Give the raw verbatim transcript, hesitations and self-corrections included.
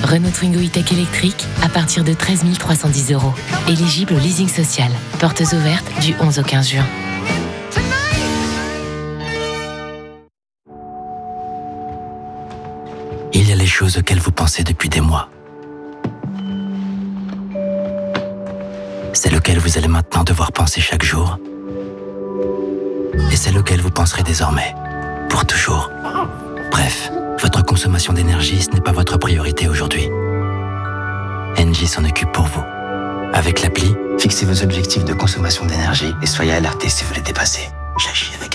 Renault Twingo E-Tech électrique à partir de treize mille trois cent dix euros. Éligible au leasing social. Portes ouvertes du onze au quinze juin. Il y a les choses auxquelles vous pensez depuis des mois. Celles auxquelles vous allez maintenant devoir penser chaque jour. Et celles auxquelles vous penserez désormais, pour toujours. Bref, votre consommation d'énergie, ce n'est pas votre priorité aujourd'hui. Engie s'en occupe pour vous. Avec l'appli, fixez vos objectifs de consommation d'énergie et soyez alertés si vous les dépassez. J'agis avec